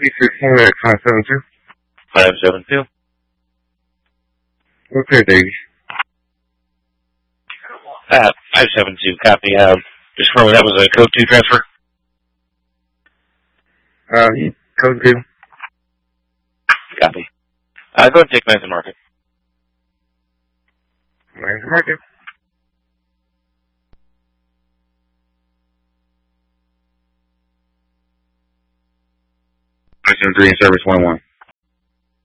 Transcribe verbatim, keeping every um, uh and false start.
B sixteen at five seven two. five seven two. Okay, Davey. Uh, five seven two, copy. Uh, just remember that was a code two transfer? Uh, code two. Copy. Uh, go ahead and take Manson Market. Manson Market. five seven three in service one one.